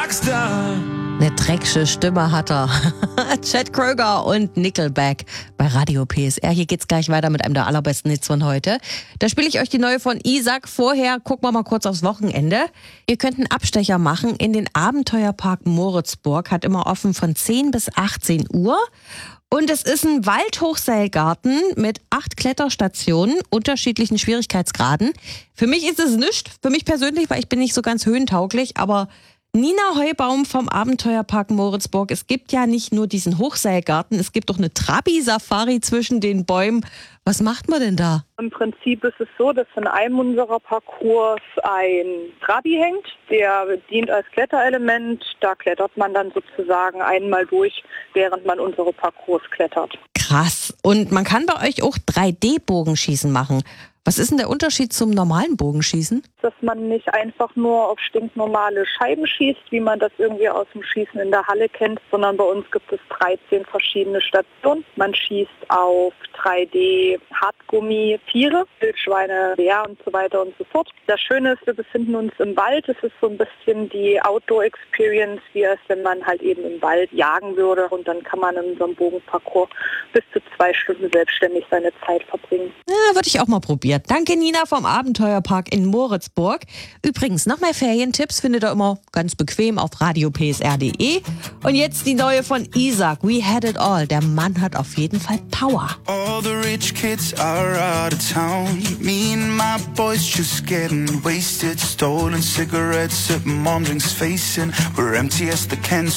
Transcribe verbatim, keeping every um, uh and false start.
Rockstar. Eine dreckige Stimme hat er. Chad Kroeger und Nickelback bei Radio P S R. Hier geht's gleich weiter mit einem der allerbesten Hits von heute. Da spiele ich euch die neue von Isaac. Vorher gucken wir mal kurz aufs Wochenende. Ihr könnt einen Abstecher machen in den Abenteuerpark Moritzburg. Hat immer offen von zehn bis achtzehn Uhr. Und es ist ein Waldhochseilgarten mit acht Kletterstationen, unterschiedlichen Schwierigkeitsgraden. Für mich ist es nichts, für mich persönlich, weil ich bin nicht so ganz höhentauglich, aber Nina Heubaum vom Abenteuerpark Moritzburg. Es gibt ja nicht nur diesen Hochseilgarten, es gibt auch eine Trabi-Safari zwischen den Bäumen. Was macht man denn da? Im Prinzip ist es so, dass in einem unserer Parcours ein Trabi hängt. Der dient als Kletterelement. Da klettert man dann sozusagen einmal durch, während man unsere Parcours klettert. Krass. Und man kann bei euch auch drei D-Bogenschießen machen. Was ist denn der Unterschied zum normalen Bogenschießen? Dass man nicht einfach nur auf stinknormale Scheiben schießt, wie man das irgendwie aus dem Schießen in der Halle kennt, sondern bei uns gibt es dreizehn verschiedene Stationen. Man schießt auf drei D Hartgummi, Tiere, Wildschweine, Bär und so weiter und so fort. Das Schöne ist, wir befinden uns im Wald. Es ist so ein bisschen die Outdoor-Experience, wie es, wenn man halt eben im Wald jagen würde. Und dann kann man in so einem Bogenparcours bis zu zwei Stunden selbstständig seine Zeit verbringen. Ja, würde ich auch mal probieren. Danke Nina vom Abenteuerpark in Moritzburg. Übrigens, noch mehr Ferientipps findet ihr immer ganz bequem auf radio p s r punkt d e. Und jetzt die neue von Isaac, We Had It All. Der Mann hat auf jeden Fall Power. All the rich kids are out of town. Me and my boys just getting wasted. Stolen cigarettes at mom drinks facing. We're empty as the cans.